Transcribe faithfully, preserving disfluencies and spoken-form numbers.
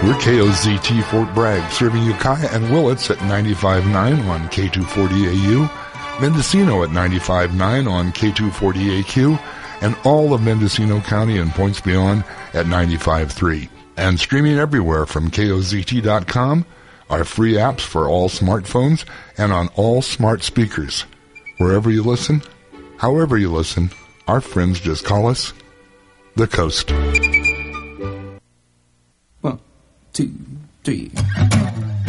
We're K O Z T Fort Bragg, serving Ukiah and Willits at ninety-five point nine on K two forty A U, Mendocino at ninety-five point nine on K two forty A Q, and all of Mendocino County and points beyond at ninety-five point three. And streaming everywhere from K O Z T dot com, our free apps for all smartphones and on all smart speakers. Wherever you listen, however you listen, our friends just call us The Coast. One, two, three.